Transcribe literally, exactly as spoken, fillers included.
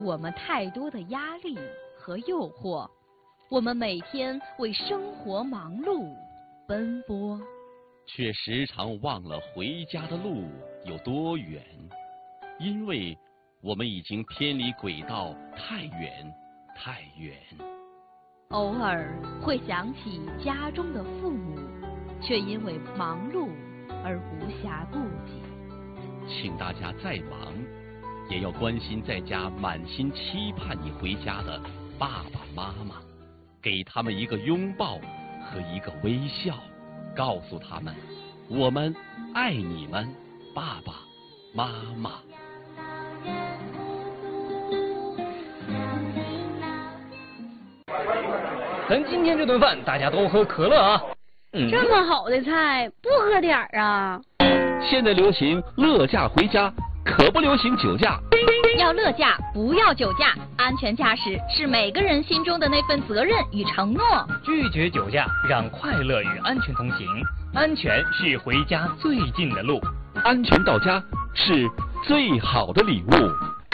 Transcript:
我们太多的压力和诱惑，我们每天为生活忙碌奔波， 却时常忘了回家的路有多远，因为我们已经偏离轨道太远太远。 偶尔会想起家中的父母，却因为忙碌而无暇顾及。 请大家再忙，也要关心在家满心期盼你回家的爸爸妈妈，给他们一个拥抱和一个微笑，告诉他们我们爱你们，爸爸妈妈。 咱今天这顿饭大家都喝可乐啊！ 嗯、这么好的菜不喝点儿啊？ 现在流行乐驾回家，可不流行酒驾。 要乐驾，不要酒驾。安全驾驶是每个人心中的那份责任与承诺。 拒绝酒驾，让快乐与安全同行。安全是回家最近的路， 安全到家是最好的礼物。